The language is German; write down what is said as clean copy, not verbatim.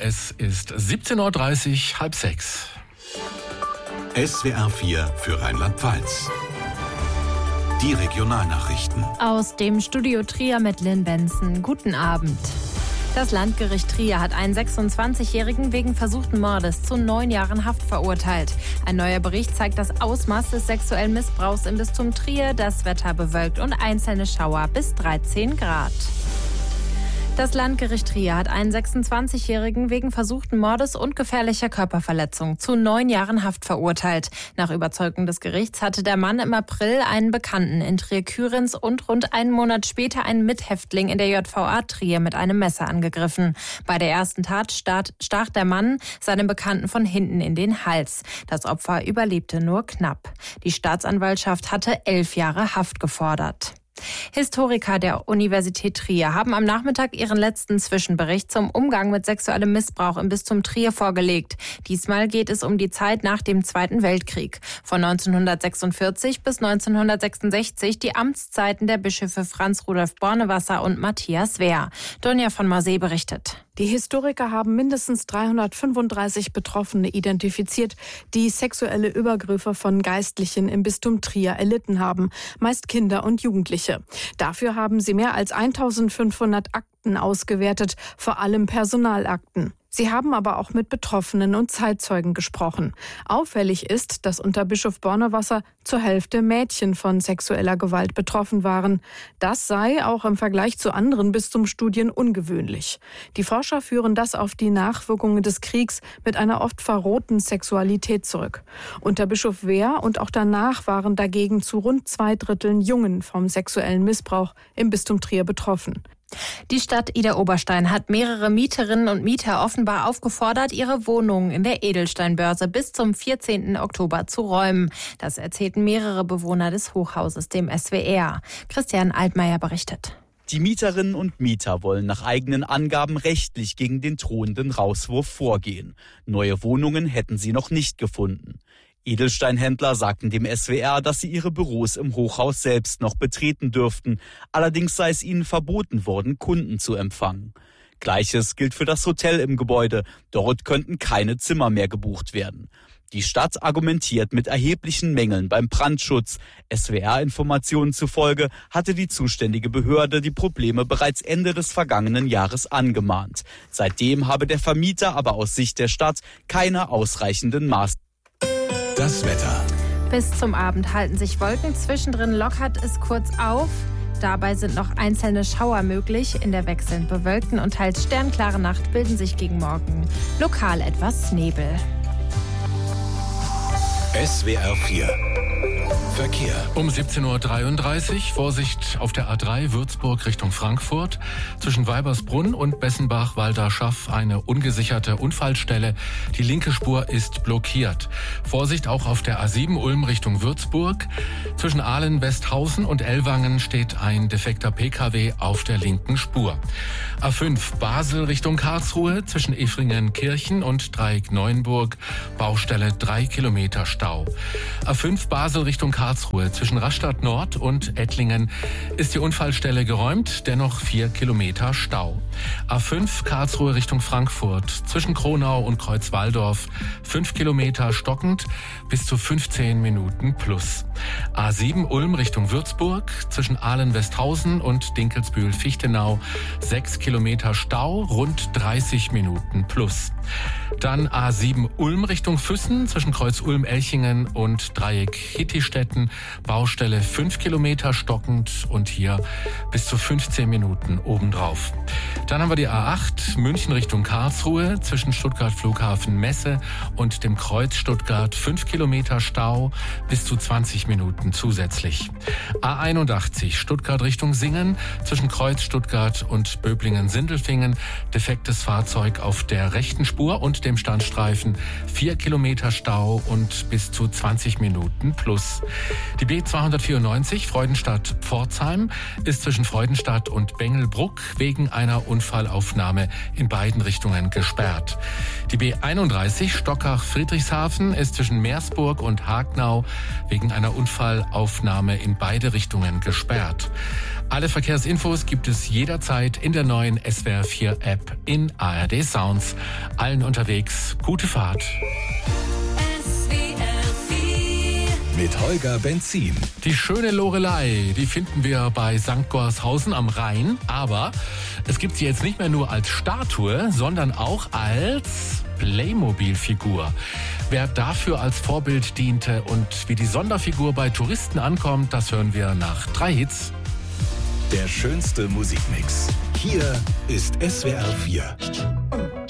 Es ist 17.30 Uhr, halb sechs. SWR 4 für Rheinland-Pfalz. Die Regionalnachrichten. Aus dem Studio Trier mit Lynn Benson. Guten Abend. Das Landgericht Trier hat einen 26-Jährigen wegen versuchten Mordes zu 9 Jahren Haft verurteilt. Ein neuer Bericht zeigt das Ausmaß des sexuellen Missbrauchs im Bistum Trier. Das Wetter bewölkt und einzelne Schauer bis 13 Grad. Das Landgericht Trier hat einen 26-Jährigen wegen versuchten Mordes und gefährlicher Körperverletzung zu 9 Jahren Haft verurteilt. Nach Überzeugung des Gerichts hatte der Mann im April einen Bekannten in Trier-Kührens und rund einen Monat später einen Mithäftling in der JVA Trier mit einem Messer angegriffen. Bei der ersten Tat stach der Mann seinem Bekannten von hinten in den Hals. Das Opfer überlebte nur knapp. Die Staatsanwaltschaft hatte 11 Jahre Haft gefordert. Historiker der Universität Trier haben am Nachmittag ihren letzten Zwischenbericht zum Umgang mit sexuellem Missbrauch im Bistum Trier vorgelegt. Diesmal geht es um die Zeit nach dem Zweiten Weltkrieg. Von 1946 bis 1966 die Amtszeiten der Bischöfe Franz Rudolf Bornewasser und Matthias Wehr. Donja von Morsee berichtet. Die Historiker haben mindestens 335 Betroffene identifiziert, die sexuelle Übergriffe von Geistlichen im Bistum Trier erlitten haben, meist Kinder und Jugendliche. Dafür haben sie mehr als 1500 Akten ausgewertet, vor allem Personalakten. Sie haben aber auch mit Betroffenen und Zeitzeugen gesprochen. Auffällig ist, dass unter Bischof Bornewasser zur Hälfte Mädchen von sexueller Gewalt betroffen waren. Das sei auch im Vergleich zu anderen Bistumsstudien ungewöhnlich. Die Forscher führen das auf die Nachwirkungen des Kriegs mit einer oft verrohten Sexualität zurück. Unter Bischof Wehr und auch danach waren dagegen zu rund 2/3 Jungen vom sexuellen Missbrauch im Bistum Trier betroffen. Die Stadt Idar-Oberstein hat mehrere Mieterinnen und Mieter offenbar aufgefordert, ihre Wohnungen in der Edelsteinbörse bis zum 14. Oktober zu räumen. Das erzählten mehrere Bewohner des Hochhauses dem SWR. Christian Altmaier berichtet. Die Mieterinnen und Mieter wollen nach eigenen Angaben rechtlich gegen den drohenden Rauswurf vorgehen. Neue Wohnungen hätten sie noch nicht gefunden. Edelsteinhändler sagten dem SWR, dass sie ihre Büros im Hochhaus selbst noch betreten dürften. Allerdings sei es ihnen verboten worden, Kunden zu empfangen. Gleiches gilt für das Hotel im Gebäude. Dort könnten keine Zimmer mehr gebucht werden. Die Stadt argumentiert mit erheblichen Mängeln beim Brandschutz. SWR-Informationen zufolge hatte die zuständige Behörde die Probleme bereits Ende des vergangenen Jahres angemahnt. Seitdem habe der Vermieter aber aus Sicht der Stadt keine ausreichenden Maßnahmen. Das Wetter. Bis zum Abend halten sich Wolken, zwischendrin lockert es kurz auf. Dabei sind noch einzelne Schauer möglich. In der wechselnd bewölkten und teils sternklaren Nacht bilden sich gegen Morgen lokal etwas Nebel. SWR 4 Verkehr. Um 17.33 Uhr Vorsicht auf der A3 Würzburg Richtung Frankfurt. Zwischen Weibersbrunn und Bessenbach-Walderschaff eine ungesicherte Unfallstelle. Die linke Spur ist blockiert. Vorsicht auch auf der A7 Ulm Richtung Würzburg. Zwischen Ahlen-Westhausen und Ellwangen steht ein defekter Pkw auf der linken Spur. A5 Basel Richtung Karlsruhe. Zwischen Efringen-Kirchen und Dreieck-Neuenburg Baustelle 3 Kilometer Stau. A5 Basel Richtung Karlsruhe. Zwischen Rastatt Nord und Ettlingen ist die Unfallstelle geräumt, dennoch 4 Kilometer Stau. A5 Karlsruhe Richtung Frankfurt. Zwischen Kronau und Kreuzwaldorf 5 Kilometer stockend bis zu 15 Minuten plus. A7 Ulm Richtung Würzburg. Zwischen Ahlen-Westhausen und Dinkelsbühl-Fichtenau 6 Kilometer Stau, rund 30 Minuten plus. Dann A7 Ulm Richtung Füssen. Zwischen Kreuz Ulm-Elchingen und Dreieck Hittistetten Baustelle 5 Kilometer stockend und hier bis zu 15 Minuten obendrauf. Dann haben wir die A8 München Richtung Karlsruhe. Zwischen Stuttgart Flughafen Messe und dem Kreuz Stuttgart 5 Kilometer Stau, bis zu 20 Minuten zusätzlich. A81 Stuttgart Richtung Singen. Zwischen Kreuz Stuttgart und Böblingen-Sindelfingen defektes Fahrzeug auf der rechten Spur und dem Standstreifen 4 Kilometer Stau und bis zu 20 Minuten plus. Die B294 Freudenstadt-Pforzheim ist zwischen Freudenstadt und Bengelbruck wegen einer Unfallaufnahme in beiden Richtungen gesperrt. Die B31 Stockach-Friedrichshafen ist zwischen Meersburg und Hagnau wegen einer Unfallaufnahme in beide Richtungen gesperrt. Alle Verkehrsinfos gibt es jederzeit in der neuen SWR 4 App in ARD Sounds. Allen unterwegs gute Fahrt. Mit Holger Benzin. Die schöne Lorelei, die finden wir bei St. Gorshausen am Rhein. Aber es gibt sie jetzt nicht mehr nur als Statue, sondern auch als Playmobil-Figur. Wer dafür als Vorbild diente und wie die Sonderfigur bei Touristen ankommt, das hören wir nach 3 Hits. Der schönste Musikmix. Hier ist SWR 4.